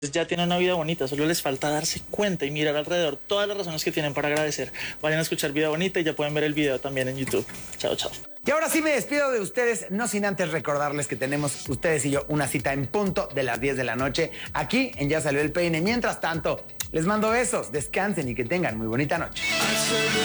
ya tienen una vida bonita, solo les falta darse cuenta y mirar alrededor todas las razones que tienen para agradecer. Vayan a escuchar Vida Bonita y ya pueden ver el video también en YouTube. Chao, chao. Y ahora sí me despido de ustedes, no sin antes recordarles que tenemos ustedes y yo una cita en punto de las 10 de la noche aquí en Ya Salió el Peine. Mientras tanto, les mando besos, descansen y que tengan muy bonita noche.